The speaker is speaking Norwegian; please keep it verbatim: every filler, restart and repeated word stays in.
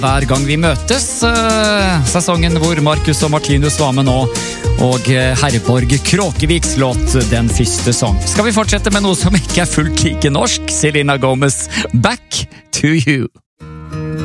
hver gang vi møtes. Sesongen hvor Markus og Martinus var med nå, og Herborg Kråkeviks låt Den første sang. Skal vi fortsette med noe som ikke er fullt like norsk? Selena Gomez, Back to You.